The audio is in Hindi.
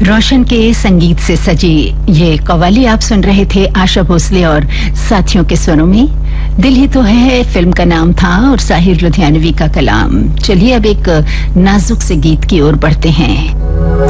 रोशन के संगीत से सजी ये कव्वाली आप सुन रहे थे आशा भोसले और साथियों के स्वरों में। दिल ही तो है फिल्म का नाम था और साहिर लुधियानवी का कलाम। चलिए अब एक नाजुक से गीत की ओर बढ़ते हैं।